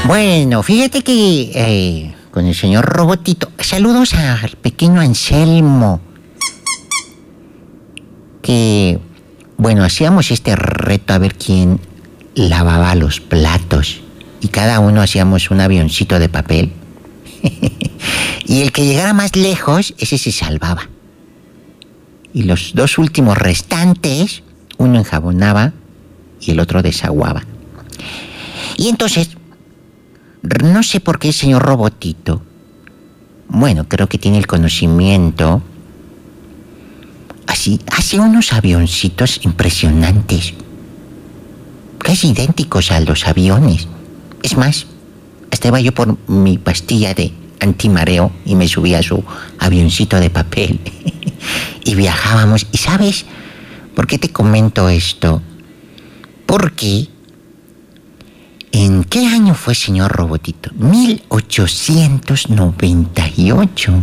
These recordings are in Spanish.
Bueno, fíjate que con el señor Robotito, saludos al pequeño Anselmo, que, bueno, hacíamos este reto a ver quién lavaba los platos y cada uno hacíamos un avioncito de papel y el que llegara más lejos, ese se salvaba. Y los dos últimos restantes, uno enjabonaba y el otro desaguaba. Y entonces, no sé por qué el señor Robotito, bueno, creo que tiene el conocimiento, así, hace unos avioncitos impresionantes, casi idénticos a los aviones. Es más, hasta iba yo por mi pastilla de antimareo y me subía a su avioncito de papel y viajábamos. ¿Y sabes por qué te comento esto? Porque ¿en qué año fue, señor Robotito? 1898.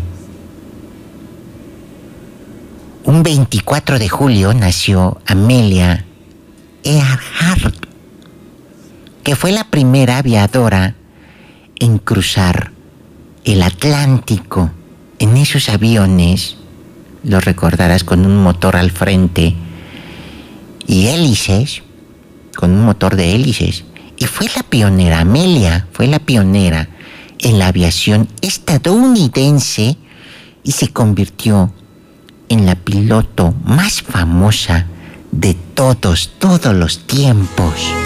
Un 24 de julio nació Amelia Earhart, que fue la primera aviadora en cruzar el Atlántico en esos aviones, lo recordarás, con un motor al frente y hélices, con un motor de hélices. Y fue la pionera, Amelia fue la pionera en la aviación estadounidense y se convirtió en la piloto más famosa de todos los tiempos.